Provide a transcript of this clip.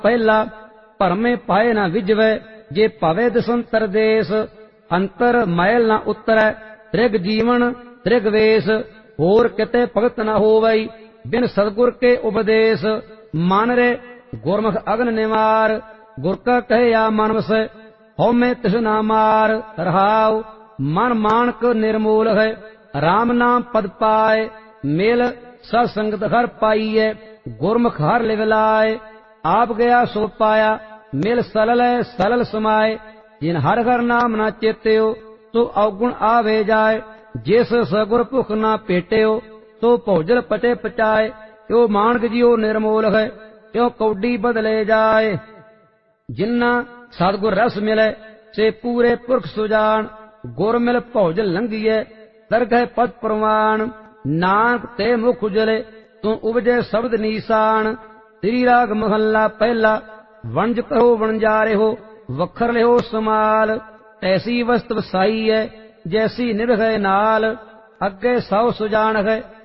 ਪਹਿਲਾ। ਭਰਮੇ ਪਾਏ ਨਾ ਵਿਜਵੈ ਜੇ ਭਵੇ ਦਸੰਤਰ ਦੇਸ। ਅੰਤਰ ਮੈਲ ਨਾ ਉਤਰੈ ਤ੍ਰਿਗ ਜੀਵਨ ਤ੍ਰਿਗ ਵੇਸ। ਹੋਰ ਕਿਤੇ ਭਗਤ ਨਾ ਹੋਵਈ ਬਿਨ ਸਤਿਗੁਰ ਕੇ ਉਪਦੇਸ। ਮਨ ਰੇ ਗੁਰਮੁਖ ਅਗਨ ਨਿਵਾਰ ਗੁਰ ਕਾ ਕਹਿਆ ਮਨ ਵਸੈ। ਹਉਮੈ ਤਿਸ ਨਾ ਮਾਰ ਰਹਾਉ ਮਨ ਮਾਨਕ ਨਿਰਮੂਲ ਹੈ। ਰਾਮ ਨਾਮ ਪਦ ਪਾਏ ਮਿਲ ਸਤ ਸੰਗਤ ਹਰ ਪਾਈਐ। ਗੁਰਮੁਖ ਹਰ ਲਿਵ ਲਾਏ ਆਪ ਗਿਆ ਸੋ ਪਾਇਆ। ਮਿਲ ਸਲਲ ਸਲਲ ਸਮਾਏ ਜਿਨ ਹਰ ਹਰ ਨਾਮ ਨਾ ਚੇਤਿਓ ਸੋ ਔਗੁਣ ਆਵੇ ਜਾਏ। ਜਿਸ ਸਗੁਰ ਭੁਖ ਨਾ ਭੇਟਿਓ ਸੋ ਭੋਜਲ ਪਟੇ ਪਚਾਏ। ਕਿਉ ਮਾਨਕ ਜਿਉ ਨਿਰਮੂਲ ਹੈ ਕਿਉ ਕੌਡੀ ਬਦਲੇ ਜਾਏ। ਜਿਨਾ ਸਤਿਗੁਰ ਰਸ ਮਿਲੇ ਸੇ ਪੂਰੇ ਪੁਰਖ ਸੁਜਾਨ। ਗੁਰ ਮਿਲ ਭੋਜਲ ਲੰਘੀਐ ਦਰਗਹਿ ਪਦ ਪ੍ਰਵਾਨ। ਨਾਨਕ ਤੇ ਮੁਖ ਉਜਲੇ ਤੂੰ ਉਪਜੇ ਸ਼ਬਦ ਨੀਸਾਨ। ਤ੍ਰੀ ਰਾਗ ਮਹੱਲਾ ਪਹਿਲਾ। ਵਣਜ ਕਰੋ ਵਣਜਾਰੇ ਹੋ ਵਖਰ ਲਿਓ ਸਮਾਲ। ਐਸੀ ਵਸਤ ਵਸਾਈ ਹੈ ਜੈਸੀ ਨਿਰਭੈ ਨਾਲ ਅੱਗੇ ਸੌ ਸੁਜਾਨ ਹੈ।